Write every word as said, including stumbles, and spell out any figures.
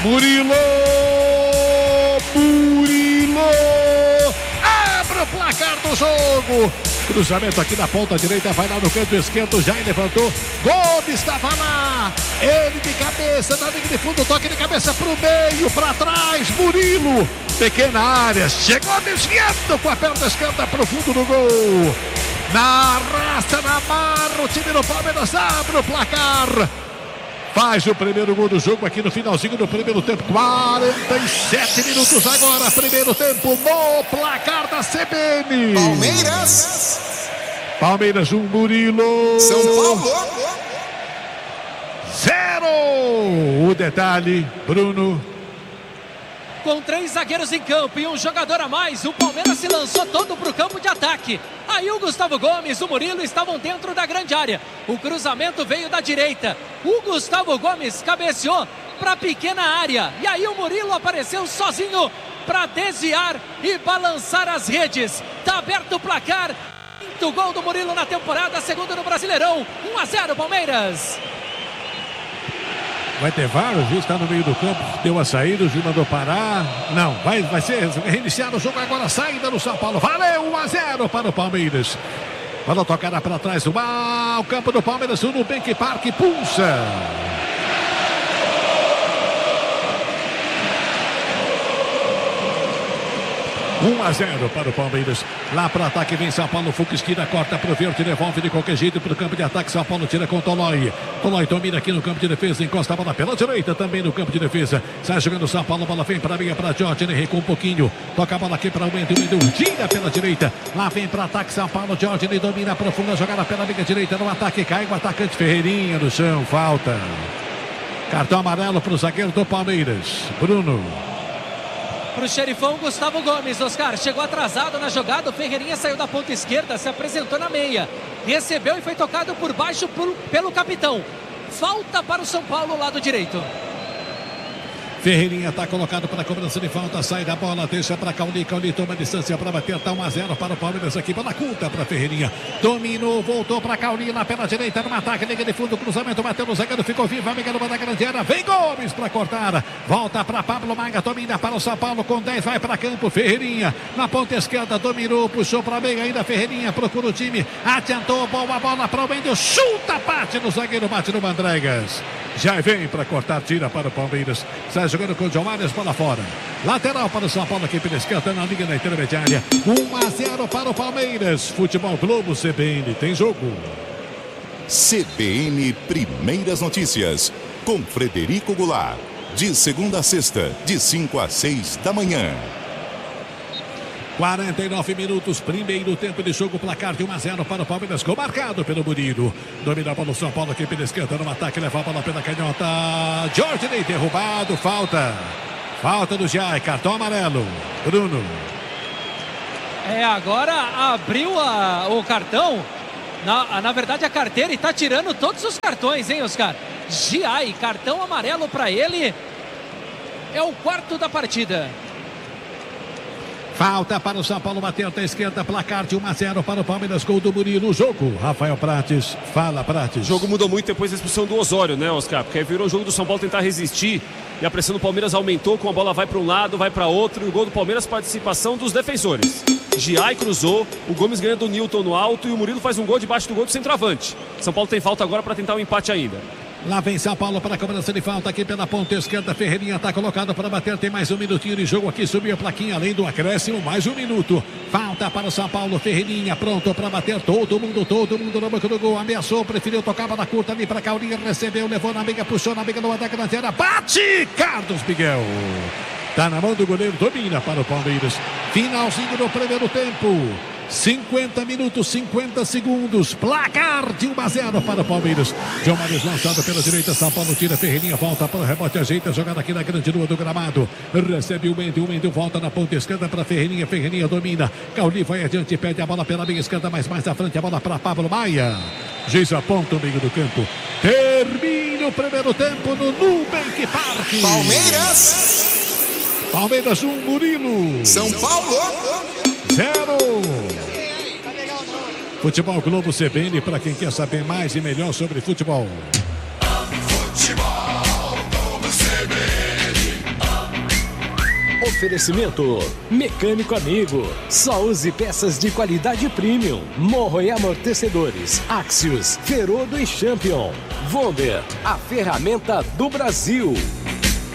Murilo! Murilo! Abre o placar do jogo! Cruzamento aqui na ponta direita, vai lá no canto esquerdo, já levantou. Gomes estava lá. Ele de cabeça, na linha de fundo, toque de cabeça pro meio, para trás. Murilo, pequena área, chegou desviando com a perna esquerda pro fundo do gol. Na raça, na barra, o time do Palmeiras abre o placar. Faz o primeiro gol do jogo aqui no finalzinho do primeiro tempo. quarenta e sete minutos agora, primeiro tempo, no placar da C B N. Palmeiras. Palmeiras um, Murilo. São Paulo. Zero. O detalhe, Bruno. Com três zagueiros em campo e um jogador a mais, o Palmeiras se lançou todo para o campo de ataque. Aí o Gustavo Gomes e o Murilo estavam dentro da grande área. O cruzamento veio da direita. O Gustavo Gomes cabeceou para a pequena área. E aí o Murilo apareceu sozinho para desviar e balançar as redes. Está aberto o placar. Quinto gol do Murilo na temporada, segundo no Brasileirão. um a zero Palmeiras. Vai ter V A R, o juiz está no meio do campo, deu a saída, o juiz mandou parar. Não, vai, vai ser reiniciado o jogo agora, saída no São Paulo. Valeu, um a zero para o Palmeiras. Bola tocada para trás do ah, o campo do Palmeiras, o Nubank Park pulsa. um a zero para o Palmeiras. Lá para o ataque vem São Paulo. Fux tira, corta para o verde, devolve de qualquer jeito para o campo de ataque. São Paulo tira com o Tolói. Tolói domina aqui no campo de defesa. Encosta a bola pela direita também no campo de defesa. Sai jogando São Paulo. Bola vem para a meia para Jorge. Ele recua um pouquinho. Toca a bola aqui para o Wendel. Wendel tira pela direita. Lá vem para o ataque São Paulo. Jorge ele domina profunda. Jogada pela meia direita no ataque. Cai o atacante Ferreirinha no chão. Falta. Cartão amarelo para o zagueiro do Palmeiras. Bruno. Para o xerifão Gustavo Gomes, Oscar, chegou atrasado na jogada, o Ferreirinha saiu da ponta esquerda, se apresentou na meia, recebeu e foi tocado por baixo por, pelo capitão. Falta para o São Paulo, lado direito. Ferreirinha está colocado para a cobrança de falta, sai da bola, deixa para Cauli, Cauli toma distância para bater, está um a zero para o Palmeiras aqui, bola curta para Ferreirinha, dominou, voltou para Cauli, lá pela direita, no ataque, liga de fundo, cruzamento, bateu no zagueiro, ficou vivo, amiga numa da grande área, vem Gomes para cortar, volta para Pablo Maga, domina para o São Paulo, com dez, vai para campo, Ferreirinha, na ponta esquerda, dominou, puxou para a meia, ainda Ferreirinha, procura o time, adiantou, boa bola para o Wendel, chuta, bate no zagueiro, bate no Mandregas. Já vem para cortar, tira para o Palmeiras. Sai jogando com o João Arias, bola fora. Lateral para o São Paulo, aqui pela esquerda, na linha da intermediária. um a zero para o Palmeiras. Futebol Globo C B N, tem jogo. C B N Primeiras Notícias, com Frederico Goulart. De segunda a sexta, de cinco a seis da manhã. quarenta e nove minutos, primeiro tempo de jogo, placar de um a zero para o Palmeiras, gol marcado pelo Murilo. Domina a bola o São Paulo aqui pela esquerda, no ataque, leva a bola pela canhota. Jorge Ney derrubado, falta. Falta do Jai, cartão amarelo. Bruno. É, agora abriu a, o cartão, na, na verdade a carteira, e tá tirando todos os cartões, hein, Oscar? Jai, cartão amarelo para ele. É o quarto da partida. Falta para o São Paulo, bater até a esquerda, placar de um a zero para o Palmeiras, gol do Murilo. O jogo, Rafael Prates, fala Prates. O jogo mudou muito depois da expulsão do Osório, né, Oscar? Porque aí virou o jogo do São Paulo tentar resistir e a pressão do Palmeiras aumentou, com a bola vai para um lado, vai para outro, e o gol do Palmeiras, participação dos defensores. Giai cruzou, o Gomes ganha do Newton no alto e o Murilo faz um gol debaixo do gol do centroavante. São Paulo tem falta agora para tentar um empate ainda. Lá vem São Paulo para a cobrança de falta aqui pela ponta esquerda. Ferreirinha está colocado para bater. Tem mais um minutinho de jogo aqui. Subiu a plaquinha além do acréscimo. Mais um minuto. Falta para o São Paulo. Ferreirinha pronto para bater. Todo mundo, todo mundo no banco do gol. Ameaçou, preferiu tocar na curta ali para Caulinha. Recebeu, levou na amiga, puxou na amiga no ataque da terra. Bate! Carlos Miguel. Tá na mão do goleiro. Domina para o Palmeiras. Finalzinho do primeiro tempo. cinquenta minutos, cinquenta segundos. Placar de um a zero para o Palmeiras. João Marius lançado pela direita. São Paulo tira, Ferreirinha volta para o rebote, ajeita, jogada aqui na grande lua do gramado. Recebe o Wendel, o Wendel volta na ponta esquerda para Ferreirinha. Ferreirinha domina. Cauli vai adiante, pede a bola pela meia esquerda, mas mais à frente a bola para Pablo Maia. Giz aponta o meio do campo. Termina o primeiro tempo no Nubank Park. Palmeiras. Palmeiras um, Murilo. São Paulo zero. Futebol Globo C B N, para quem quer saber mais e melhor sobre futebol. Futebol Globo C B N. Oferecimento Mecânico Amigo. Só use peças de qualidade premium. Morro e amortecedores. Axios, Ferodo e Champion. Vonder, a ferramenta do Brasil.